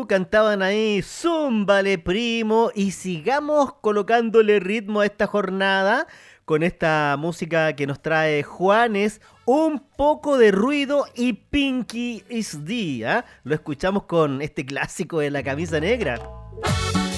cantaban ahí, zúmbale primo, y sigamos colocándole ritmo a esta jornada con esta música que nos trae Juanes, un poco de ruido y Pinky is D, ¿ah? Lo escuchamos con este clásico de la camisa negra.